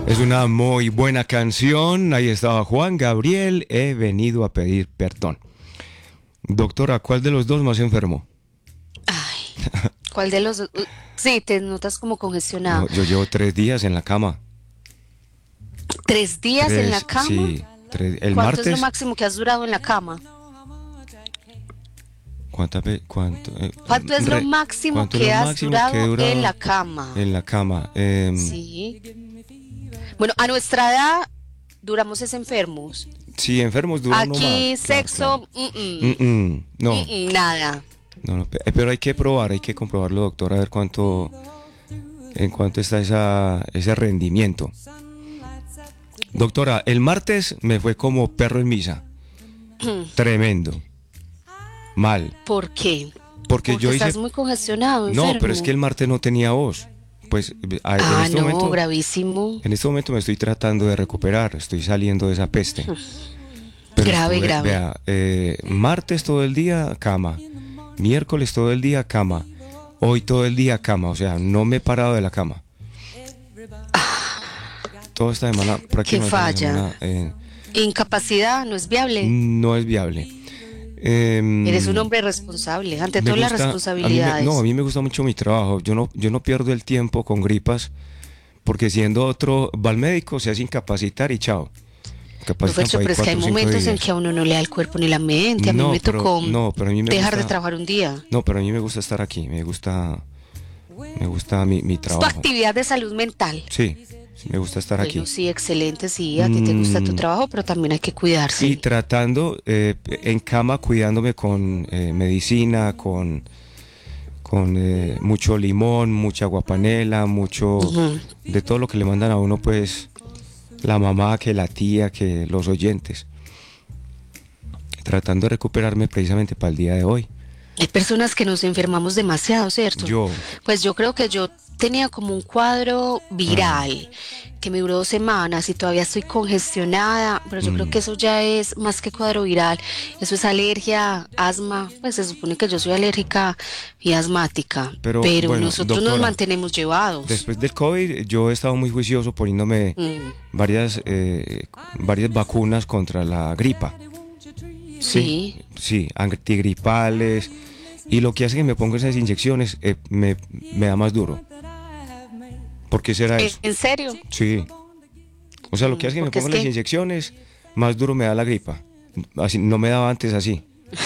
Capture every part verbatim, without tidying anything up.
Es una muy buena canción. Ahí estaba Juan Gabriel. He venido a pedir perdón. Doctora, ¿cuál de los dos más enfermo? Ay, ¿cuál de los dos? Uh, Sí, te notas como congestionado. No, yo llevo tres días en la cama. ¿Tres días en la Tres, cama? sí. Tres, el ¿Cuánto es lo martes. máximo que has durado en la cama? ¿Cuántas ve- cuánto, eh, ¿Cuánto es lo re- máximo ¿Cuánto es lo que has máximo que he durado en durado la cama? en la cama? Em, Sí. Bueno, a nuestra edad duramos es enfermos. sí, enfermos dura uno más. Aquí Claro, claro. sexo, mm, Mm, mm, mm, mm, no, mm, nada. no, no, pe- eh, pero hay que probar, hay que comprobarlo, doctor, a ver cuánto, en cuánto está esa, ese rendimiento. Doctora, el martes me fue como perro en misa. Tremendo. Mal. ¿Por qué? Porque Porque yo estás hice... muy congestionado, No, pero es que enfermo. el martes no tenía voz. Pues a- en Ah, este no, momento, gravísimo. en este momento me estoy tratando de recuperar. Estoy saliendo de esa peste. Pero Grave, estuve, grave. vea, eh, martes todo el día, cama. Miércoles todo el día, cama. Hoy todo el día, cama. O sea, no me he parado de la cama. Toda esta semana, ¿Qué prácticamente la falla? semana, eh, Incapacidad no es viable. no es viable. Eres un Em, hombre responsable. Ante me todo las gusta, a mí me, no, a responsabilidades. mí me gusta mucho mi trabajo. Yo no, yo no pierdo el tiempo con gripas, porque siendo otro, va al médico, se hace incapacitar y chao. No, Capacitan Fercho, para ahí pero es que hay cuatro o cinco momentos en días. que a uno no le da el cuerpo ni la mente. A mí No, me pero, tocó no, pero a mí me dejar de gusta, trabajar un día. no, pero a mí me gusta estar aquí, me gusta, me gusta mi, mi Es tu trabajo. actividad de salud mental. Sí, sí, me gusta estar Bueno, aquí. sí, excelente, sí, a ti te gusta tu Mm, trabajo, pero también hay que y cuidarse. tratando, eh, en cama, cuidándome con eh, medicina, con, con eh, mucho limón, mucha guapanela, mucho Ujú. de todo lo que le mandan a uno, pues la mamá, que la tía, que los oyentes. Tratando de recuperarme precisamente para el día de hoy. Hay personas que nos enfermamos demasiado, ¿cierto? Yo, Pues yo creo que yo tenía como un cuadro ah, viral que me duró dos semanas y todavía estoy congestionada, pero yo creo mm, que eso ya es más que cuadro viral, eso es alergia, asma, pues se supone que yo soy alérgica y asmática, pero pero bueno, nosotros nos doctora, mantenemos llevados. después del COVID yo he estado muy juicioso poniéndome Mm, varias, eh, varias vacunas contra la gripa. Sí, sí, sí, antigripales. Y lo que hace que me ponga esas inyecciones eh, me, me da más duro. ¿Por qué será ¿en eso? en serio? Sí. O sea, lo que Mm, hace que me porque es pongan las que inyecciones, más duro me da la gripa. Así, no me daba antes así.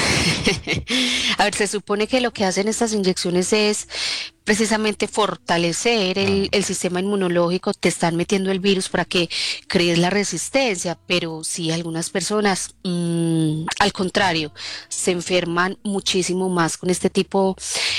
A ver, se supone que lo que hacen estas inyecciones es precisamente fortalecer el, Ah, el sistema inmunológico, te están metiendo el virus para que crees la resistencia, pero sí algunas personas, mm, al contrario, se enferman muchísimo más con este tipo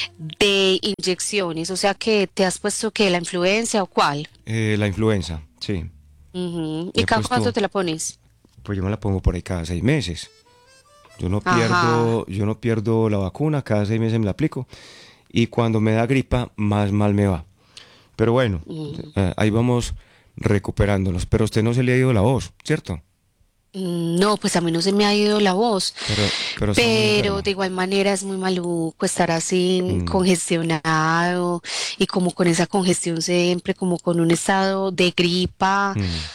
de inyecciones. O sea que te has puesto que la influencia o cuál. eh, la influenza, sí. Ujú. ¿Y Me he cada cuánto puesto, te la pones? pues yo me la pongo por ahí cada seis meses. Yo no Ajá. pierdo, yo no pierdo la vacuna, cada seis meses me la aplico. Y cuando me da gripa, más mal me va. Pero bueno, Mm. eh, ahí vamos recuperándonos. Pero a usted no se le ha ido la voz, ¿cierto? Mm, No, pues a mí no se me ha ido la voz, Pero, pero está muy pero enferma. de igual manera es muy maluco estar así Mm, congestionado y como con esa congestión siempre, como con un estado de gripa. mm,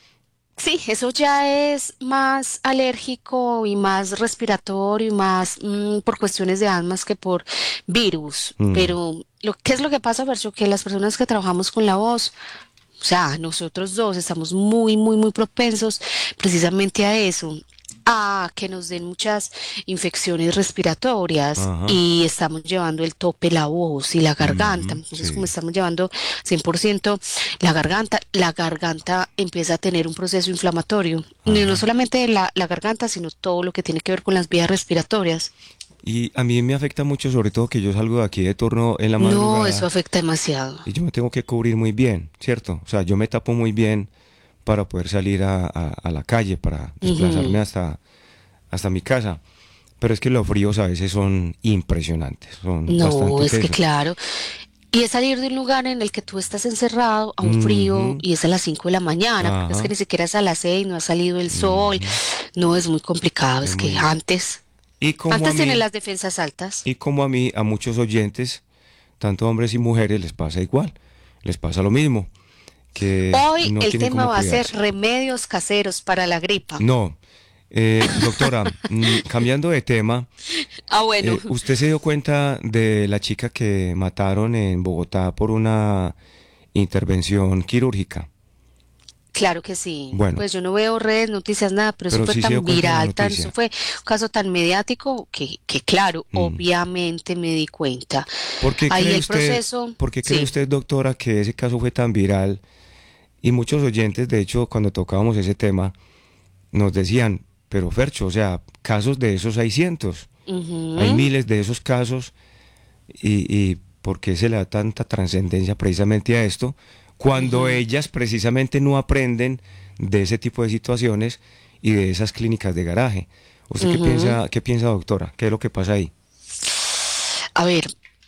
Sí, eso ya es más alérgico y más respiratorio y más mm, por cuestiones de asmas que por virus. mm. Pero lo, ¿qué es lo que pasa, Fercho? Que las personas que trabajamos con la voz, o sea, nosotros dos estamos muy, muy, muy propensos precisamente a eso, a que nos den muchas infecciones respiratorias Ajá. y estamos llevando el tope la voz y la garganta. Ujú, Entonces, como sí. estamos llevando cien por ciento la garganta, la garganta empieza a tener un proceso inflamatorio. Y no Ajá. solamente la, la garganta, sino todo lo que tiene que ver con las vías respiratorias. Y a mí me afecta mucho, sobre todo que yo salgo de aquí de turno en la No, eso madrugada afecta demasiado. y yo me tengo que cubrir muy bien, ¿cierto? O sea, yo me tapo muy bien para poder salir a, a- a la calle, para Ujú. desplazarme hasta, hasta mi casa. Pero es que los fríos a veces son impresionantes, son No, bastante es que tesos. claro. Y es salir de un lugar en el que tú estás encerrado a un frío Ujú, y es a las cinco de la mañana, porque es que ajá, ni siquiera es a las seis, no ha salido el sol, ujú, no es muy complicado, es es que muy... antes, Y como a antes tienen mí, las defensas altas. y como a mí, a muchos oyentes, tanto hombres y mujeres, les pasa igual, les pasa lo mismo. que Hoy no el tienen tema cómo va a ser cuidarse. remedios caseros para la gripa. No, eh, doctora, mm, cambiando de tema, Ah, bueno, eh, ¿usted se dio cuenta de la chica que mataron en Bogotá por una intervención quirúrgica? claro que sí. Bueno, Pues yo no veo redes, noticias, nada, pero eso pero fue sí se dio tan cuenta de la viral, tan, eso noticia. fue un caso tan mediático que, que claro, Mm. obviamente me di cuenta. ¿Por qué Ahí cree el usted, proceso, por qué cree sí. usted, doctora, que ese caso fue tan viral? Y muchos oyentes, de hecho, cuando tocábamos ese tema, nos decían, pero Fercho, o sea, casos de esos hay cientos, hay Ujú, miles de esos casos, y, y ¿por qué se le da tanta trascendencia precisamente a esto? Cuando ujú, ellas precisamente no aprenden de ese tipo de situaciones y de esas clínicas de garaje. ¿Usted qué ujú. piensa, qué piensa, doctora? ¿Qué es lo que pasa ahí? A ver,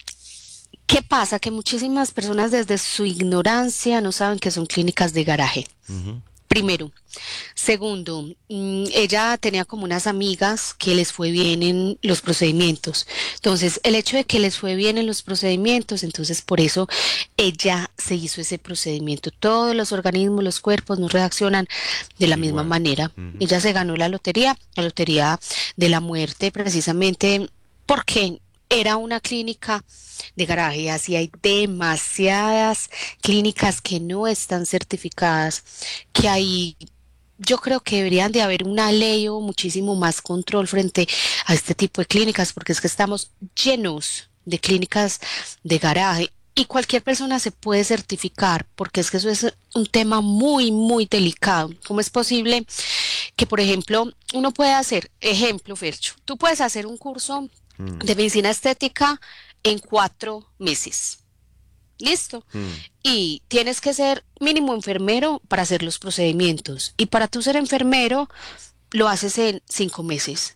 ¿qué pasa? Que muchísimas personas desde su ignorancia no saben que son clínicas de garaje. Ujú. Primero. Segundo, mm, ella tenía como unas amigas que les fue bien en los procedimientos. Entonces, el hecho de que les fue bien en los procedimientos, entonces por eso ella se hizo ese procedimiento. Todos los organismos, los cuerpos no reaccionan de la misma Igual. manera. Ujú. Ella se ganó la lotería, la lotería de la muerte, precisamente porque era una clínica de garaje, así hay demasiadas clínicas que no están certificadas, que hay, yo creo que deberían de haber una ley o muchísimo más control frente a este tipo de clínicas, porque es que estamos llenos de clínicas de garaje y cualquier persona se puede certificar, porque es que eso es un tema muy, muy delicado. ¿Cómo es posible que, por ejemplo, uno puede hacer, ejemplo, Fercho, tú puedes hacer un curso Mm, de medicina estética en cuatro meses? Listo. mm, Y tienes que ser mínimo enfermero para hacer los procedimientos. Y para tú ser enfermero, lo haces en cinco meses.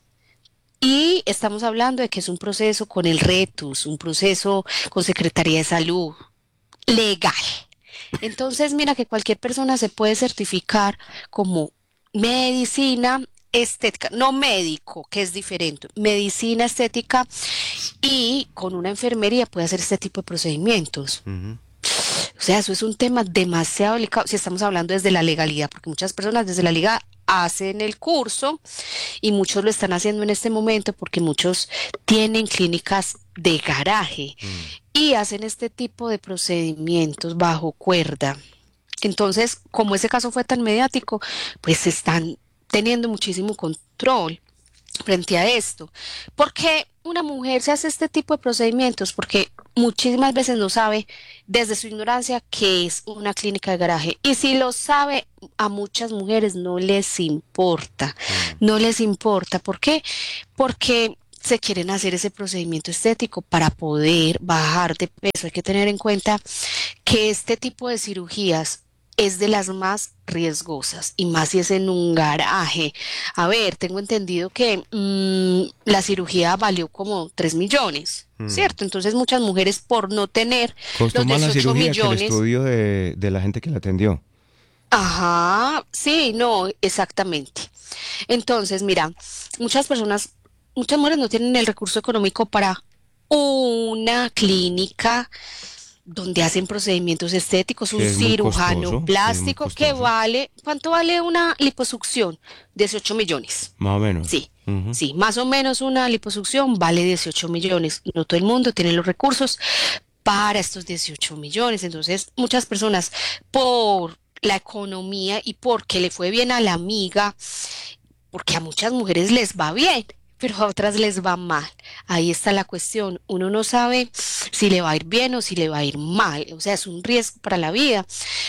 Y estamos hablando de que es un proceso con el RETUS, un proceso con Secretaría de Salud, legal. Entonces, mira que cualquier persona se puede certificar como medicina estética, no médico, que es diferente, medicina estética y con una enfermería puede hacer este tipo de procedimientos. ujú. O sea, eso es un tema demasiado delicado si estamos hablando desde la legalidad, porque muchas personas desde la liga hacen el curso y muchos lo están haciendo en este momento porque muchos tienen clínicas de garaje Mm. y hacen este tipo de procedimientos bajo cuerda. Entonces, como ese caso fue tan mediático, pues están teniendo muchísimo control frente a esto. ¿Por qué una mujer se hace este tipo de procedimientos? Porque muchísimas veces no sabe desde su ignorancia qué es una clínica de garaje. Y si lo sabe, a muchas mujeres no les importa. Mm. No les importa. ¿Por qué? Porque se quieren hacer ese procedimiento estético para poder bajar de peso. Hay que tener en cuenta que este tipo de cirugías es de las más riesgosas y más si es en un garaje. A ver, tengo entendido que mm, la cirugía valió como tres millones, Mm. ¿cierto? Entonces muchas mujeres por no tener Costó los más la dieciocho cirugía que el millones, estudio de, de la gente que la atendió. ajá, sí, no, exactamente. Entonces, mira, muchas personas, muchas mujeres no tienen el recurso económico para una clínica donde hacen procedimientos estéticos, un Que es muy cirujano costoso, que es muy plástico que costoso, vale, ¿cuánto vale una liposucción? Dieciocho millones. más o menos. Sí, Ujú. sí, más o menos una liposucción vale dieciocho millones. No todo el mundo tiene los recursos para estos dieciocho millones. Entonces, muchas personas por la economía y porque le fue bien a la amiga, porque a muchas mujeres les va bien, pero a otras les va mal. Ahí está la cuestión. Uno no sabe si le va a ir bien o si le va a ir mal. O sea, es un riesgo para la vida.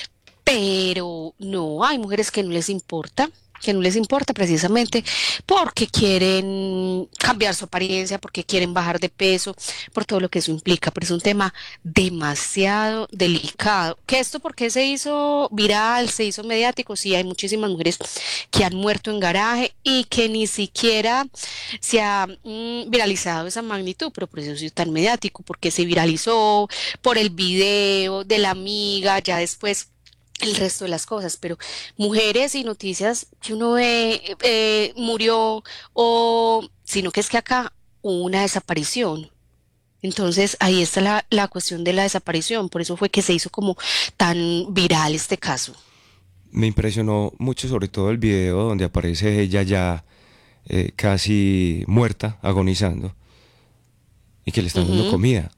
Pero no, hay mujeres que no les importa, que no les importa precisamente porque quieren cambiar su apariencia, porque quieren bajar de peso, por todo lo que eso implica. Pero es un tema demasiado delicado. ¿Que esto por qué se hizo viral, se hizo mediático? Sí, hay muchísimas mujeres que han muerto en garaje y que ni siquiera se ha mm, viralizado de esa magnitud, pero por eso es tan mediático, porque se viralizó por el video de la amiga, ya después el resto de las cosas, pero mujeres y noticias que uno ve, eh, murió o, sino que es que acá hubo una desaparición. Entonces ahí está la, la cuestión de la desaparición, por eso fue que se hizo como tan viral este caso. Me impresionó mucho sobre todo el video donde aparece ella ya eh, casi muerta, agonizando, y que le están dando Ujú. comida,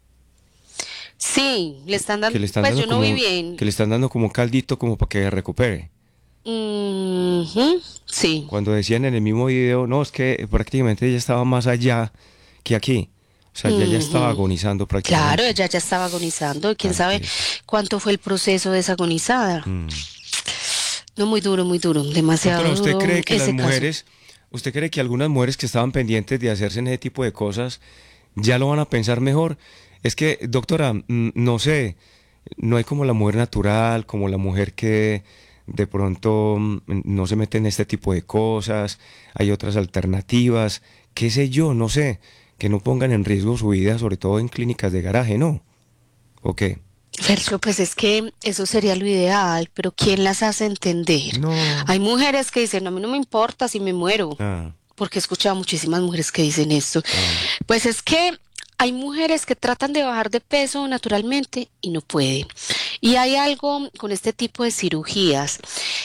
Sí, le están que dando, le están pues dando yo no vi como, bien. que le están dando como un caldito como para que recupere. Ujú, sí. Cuando decían en el mismo video, no, es que prácticamente ella estaba más allá que aquí. O sea, ella ya estaba Ujú. agonizando Claro, prácticamente. ella ya estaba agonizando. ¿Quién Tan sabe teso. cuánto fue el proceso de esa agonizada? Mm. No, muy duro, muy duro, demasiado Doctora, ¿usted duro cree que las ese caso. mujeres, usted cree que algunas mujeres que estaban pendientes de hacerse ese tipo de cosas ya lo van a pensar mejor? Es que, doctora, mm, no sé, no hay como la mujer natural, como la mujer que de pronto mm, no se mete en este tipo de cosas, hay otras alternativas, qué sé yo, no sé, que no pongan en riesgo su vida, sobre todo en clínicas de garaje, ¿no? ¿O qué? Fercho, pues es que eso sería lo ideal, pero ¿quién las hace entender? No. Hay mujeres que dicen, a mí no me importa si me muero, Ah, porque he escuchado muchísimas mujeres que dicen esto. ah. Pues es que hay mujeres que tratan de bajar de peso naturalmente y no pueden. Y hay algo con este tipo de cirugías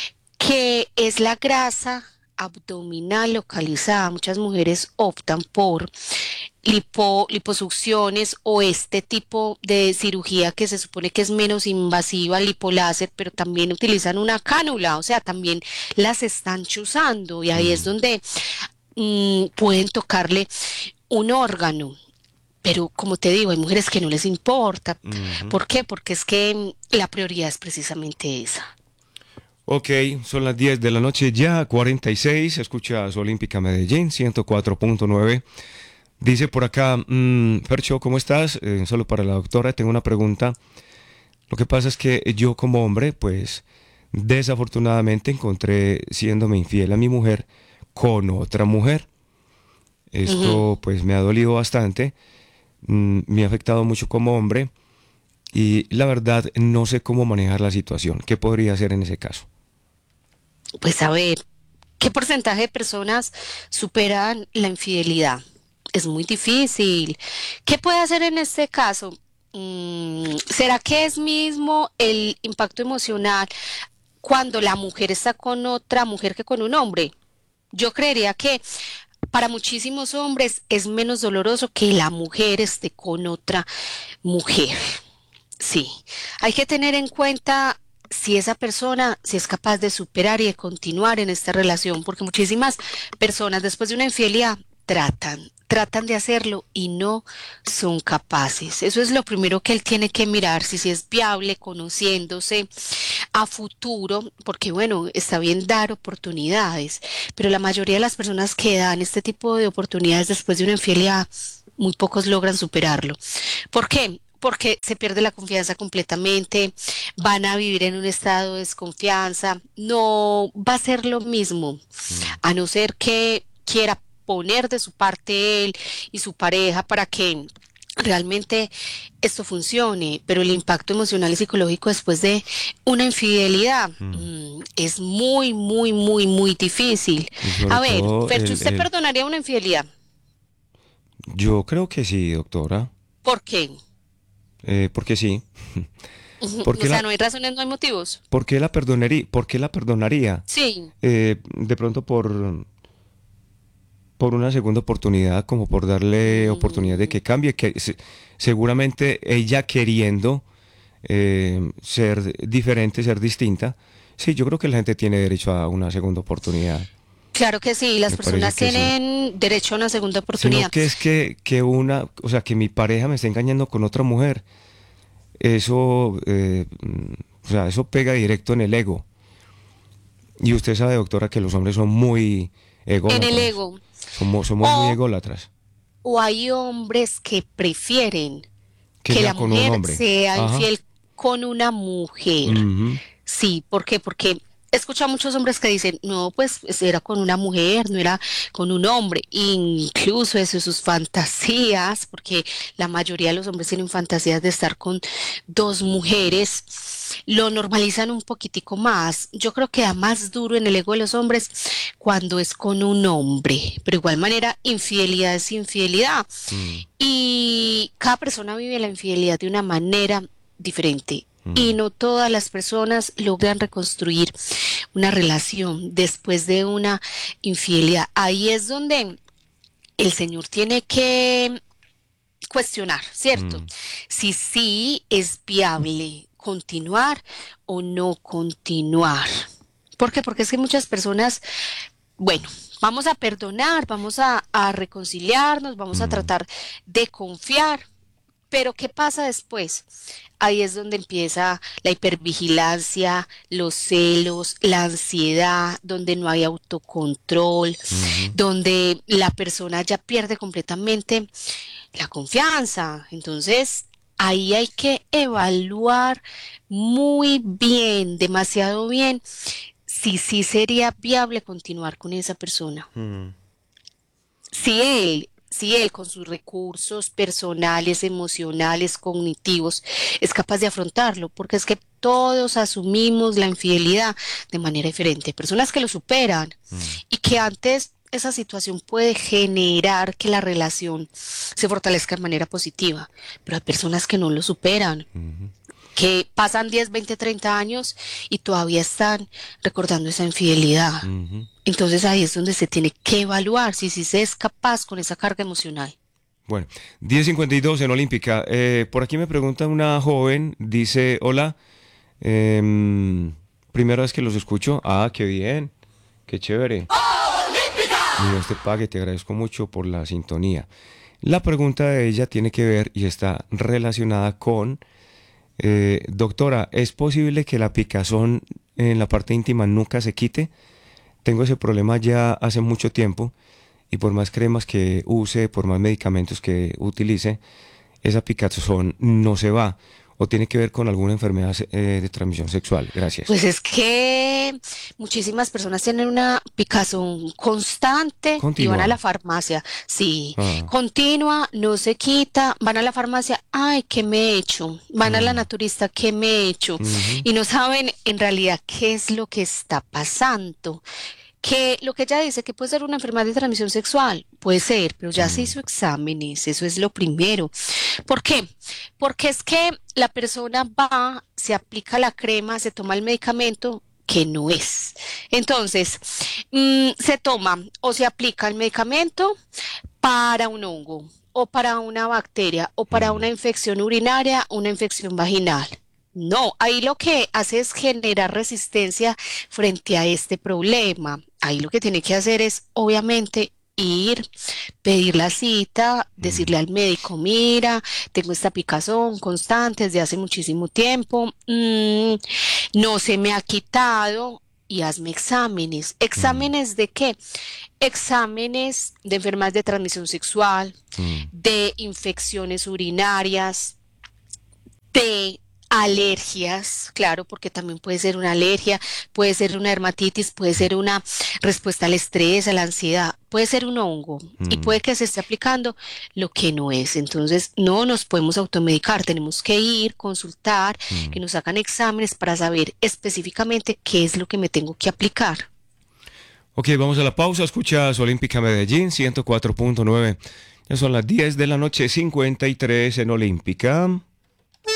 que es la grasa abdominal localizada. Muchas mujeres optan por lipo, liposucciones o este tipo de cirugía que se supone que es menos invasiva, lipoláser, pero también utilizan una cánula, o sea, también las están chuzando y ahí es Mm, donde mm, pueden tocarle un órgano. Pero como te digo, hay mujeres que no les importa. ujú. ¿Por qué? Porque es que mm, la prioridad es precisamente esa. Ok, son las diez de la noche ya, cuarenta y seis. Escuchas Olímpica Medellín, ciento cuatro punto nueve. Dice por acá, mm, Fercho, ¿cómo estás? Eh, solo para la doctora, tengo una pregunta. Lo que pasa es que yo como hombre, pues desafortunadamente encontré siéndome infiel a mi mujer con otra mujer. Ujú. Esto pues me ha dolido bastante, mm, me ha afectado mucho como hombre y la verdad no sé cómo manejar la situación. ¿Qué podría hacer en ese caso? Pues a ver, ¿qué porcentaje de personas superan la infidelidad? Es muy difícil. ¿Qué puede hacer en este caso? Mm, ¿será que es mismo el impacto emocional cuando la mujer está con otra mujer que con un hombre? Yo creería que para muchísimos hombres es menos doloroso que la mujer esté con otra mujer. Sí, hay que tener en cuenta si esa persona, si es capaz de superar y de continuar en esta relación, porque muchísimas personas después de una infidelidad tratan, tratan de hacerlo y no son capaces. Eso es lo primero que él tiene que mirar, si, si es viable, conociéndose a futuro, porque bueno, está bien dar oportunidades, pero la mayoría de las personas que dan este tipo de oportunidades después de una infidelidad, muy pocos logran superarlo. ¿Por qué? Porque se pierde la confianza completamente, van a vivir en un estado de desconfianza, no va a ser lo mismo, Mm. a no ser que quiera poner de su parte él y su pareja para que realmente esto funcione, pero el impacto emocional y psicológico después de una infidelidad Mm. mm, es muy, muy, muy, muy difícil. Y sobre A ver, todo Fercho, el, ¿usted el... perdonaría una infidelidad? Yo creo que sí, doctora. ¿Por qué? Eh, porque sí. Ujú, ¿Por o qué sea, la, no hay razones, no hay motivos. por qué la perdonaría? ¿Por qué la perdonaría? Sí. Eh, de pronto por, por una segunda oportunidad, como por darle oportunidad de Mm, que cambie, que se- seguramente ella queriendo eh, ser diferente, ser distinta. Sí, yo creo que la gente tiene derecho a una segunda oportunidad. claro que sí, las Me parece personas que sí. tienen derecho a una segunda Sino oportunidad. que es que, que una, o sea, que mi pareja me está engañando con otra mujer. Eso, eh, mm, o sea, eso pega directo en el ego. Y usted sabe, doctora, que los hombres son muy En el ególatras. ego. Somos, somos muy O, ególatras. o hay hombres que prefieren Que que sea la con un mujer hombre. sea Ajá. infiel con una mujer. Ujú. Sí, ¿por qué? Porque he escuchado a muchos hombres que dicen, no, pues era con una mujer, no era con un hombre. Incluso eso, sus fantasías, porque la mayoría de los hombres tienen fantasías de estar con dos mujeres, lo normalizan un poquitico más. Yo creo que da más duro en el ego de los hombres cuando es con un hombre, pero de igual manera, infidelidad es infidelidad. Mm, Y cada persona vive la infidelidad de una manera diferente. Y mm, no todas las personas logran reconstruir una relación después de una infidelidad. Ahí es donde el Señor tiene que cuestionar, ¿cierto? mm, Si sí es viable continuar o no continuar. ¿Por qué? Porque es que muchas personas, bueno, vamos a perdonar, vamos a, a reconciliarnos, vamos a mm, tratar de confiar, pero ¿qué pasa después? Ahí es donde empieza la hipervigilancia, los celos, la ansiedad, donde no hay autocontrol, ujú. donde la persona ya pierde completamente la confianza. Entonces, ahí hay que evaluar muy bien, demasiado bien, si sí sería viable continuar con esa persona. Mm. Si él, si él con sus recursos personales, emocionales, cognitivos, es capaz de afrontarlo, porque es que todos asumimos la infidelidad de manera diferente. Hay personas que lo superan Mm, y que antes esa situación puede generar que la relación se fortalezca de manera positiva, pero hay personas que no lo superan, ujú, que pasan diez, veinte, treinta años y todavía están recordando esa infidelidad. ujú. Entonces ahí es donde se tiene que evaluar si, si se es capaz con esa carga emocional. Bueno, diez cincuenta y dos en Olímpica. Eh, por aquí me pregunta una joven, dice, hola, em, primera vez que los escucho. Ah, qué bien, qué chévere. Y Dios te pague, te agradezco mucho por la sintonía. La pregunta de ella tiene que ver y está relacionada con, eh, doctora, ¿es posible que la picazón en la parte íntima nunca se quite? Tengo ese problema ya hace mucho tiempo y por más cremas que use, por más medicamentos que utilice, esa picazón no se va o tiene que ver con alguna enfermedad eh, de transmisión sexual. Gracias. Pues es que muchísimas personas tienen una picazón constante y van a la Continúa. farmacia. Sí, Ah, continua, no se quita, van a la farmacia, ay, ¿qué me he hecho? Van a la mm, naturista, ¿qué me he hecho? ujú, Y no saben en realidad qué es lo que está pasando. Que lo que ella dice que puede ser una enfermedad de transmisión sexual, puede ser, pero ya se mm, hizo exámenes, eso es lo primero. ¿Por qué? Porque es que la persona va, se aplica la crema, se toma el medicamento que no es. Entonces, mm, se toma o se aplica el medicamento para un hongo o para una bacteria o para mm, una infección urinaria, una infección vaginal. No, ahí lo que hace es generar resistencia frente a este problema. Ahí lo que tiene que hacer es, obviamente, ir, pedir la cita, mm. decirle al médico, mira, tengo esta picazón constante desde hace muchísimo tiempo, mm, no se me ha quitado y hazme exámenes. Mm, ¿Exámenes de qué? Exámenes de enfermedades de transmisión sexual, mm, de infecciones urinarias, de alergias, claro, porque también puede ser una alergia, puede ser una dermatitis, puede ser una respuesta al estrés, a la ansiedad, puede ser un hongo y mm, puede que se esté aplicando lo que no es. Entonces, no nos podemos automedicar, tenemos que ir, consultar, que mm. nos hagan exámenes para saber específicamente qué es lo que me tengo que aplicar. Ok, vamos a la pausa. Escuchas Olímpica Medellín ciento cuatro punto nueve. Ya son las diez de la noche, cincuenta y tres en Olímpica.